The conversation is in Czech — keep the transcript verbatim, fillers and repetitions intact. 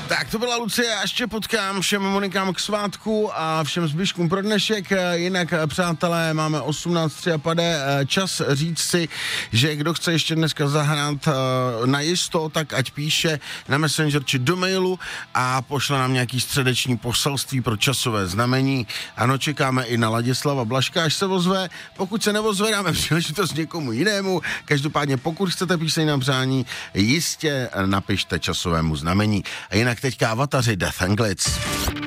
Tak to byla Lucie a ještě potkám všem Monikám k svátku a všem zbyškům pro dnešek. Jinak, přátelé, máme osmnáct tři a pade. Čas říct si, že kdo chce ještě dneska zahrát na jisto, tak ať píše na Messenger či do mailu a pošle nám nějaký středeční poselství pro časové znamení. Ano, čekáme i na Ladislava Blažka, až se ozve. Pokud se neozve, dáme příležitost někomu jinému. Každopádně, pokud chcete píseň na přání, jistě napište časovému znamení. A jinak teďka Avataři Death and Glitz.